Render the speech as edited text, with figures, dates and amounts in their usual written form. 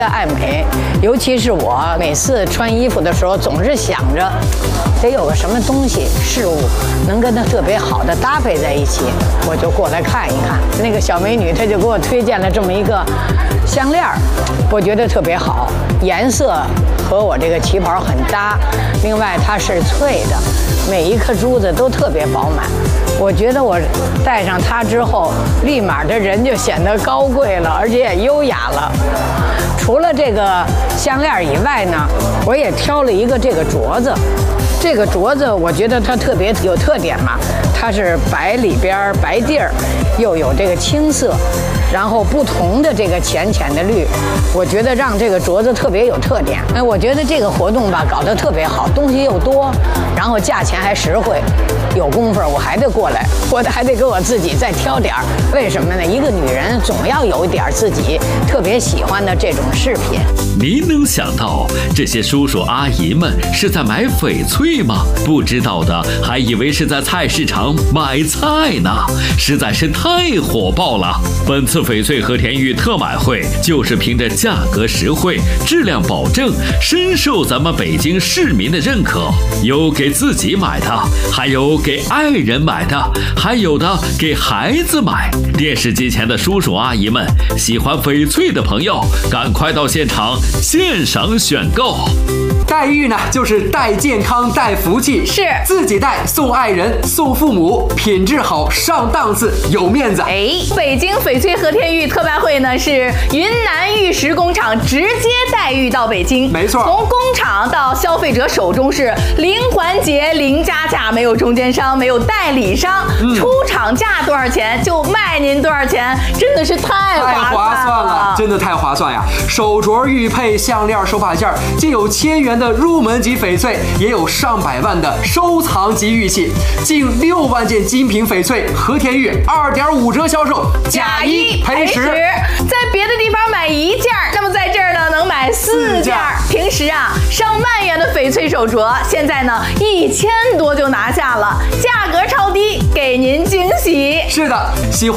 爱美，尤其是我每次穿衣服的时候，总是想着得有个什么东西事物能跟它特别好的搭配在一起，我就过来看一看。那个小美女她就给我推荐了这么一个项链，我觉得特别好，颜色和我这个旗袍很搭，另外它是脆的，每一颗珠子都特别饱满。我觉得我戴上它之后，立马这人就显得高贵了，而且也优雅了。除了这个项链以外呢，我也挑了一个这个镯子。这个镯子我觉得它特别有特点嘛，它是白里边白地儿，又有这个青色，然后不同的这个浅浅的绿，我觉得让这个镯子特别有特点。我觉得这个活动吧搞得特别好，东西又多，然后价钱还实惠。有功夫我还得过来，我还得给我自己再挑点儿。为什么呢？一个女人总要有一点自己特别喜欢的这种饰品。 您能想到这些叔叔阿姨们是在买翡翠吗？不知道的还以为是在菜市场买菜呢，实在是太火爆了。本次翡翠和田玉特买会就是凭着价格实惠、质量保证，深受咱们北京市民的认可。有给自己买的，还有给爱人买的，还有的给孩子买。电视机前的叔叔阿姨们，喜欢翡翠的朋友，赶快到现场现赏选购。 戴玉呢，就是带健康、带福气， 是自己戴送爱人、送父母，品质好、上档次、有面子。 北京翡翠和田玉特卖会呢，是云南玉石工厂直接带玉到北京， 没错， 从工厂到消费者手中是零环节、零加价，没有中间商，没有代理商，出厂价多少钱就卖您多少钱，真的是太划算了， 真的太划算呀！手镯、玉佩、项链、手把件，既有1000元的入门级翡翠，也有上百万的收藏级玉器，近6万件精品翡翠和田玉2.5折销售，假1赔10。 在别的地方买1件，那么在这儿呢能买4件。平时啊上万元的翡翠手镯，现在呢1000多就拿下了，价格超低，给您惊喜。 是的，喜欢